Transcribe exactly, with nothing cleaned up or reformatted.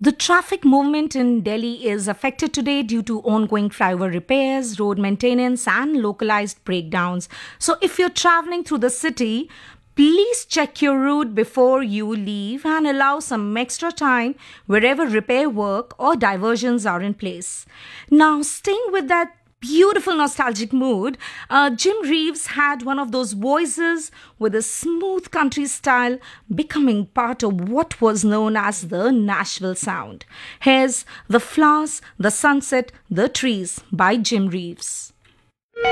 The traffic movement in Delhi is affected today due to ongoing flyover repairs, road maintenance, and localized breakdowns. So, if you're traveling through the city, please check your route before you leave and allow some extra time wherever repair work or diversions are in place. Now, staying with that beautiful nostalgic mood, uh, Jim Reeves had one of those voices with a smooth country style becoming part of what was known as the Nashville sound. Here's The Flowers, the Sunset, the Trees by Jim Reeves.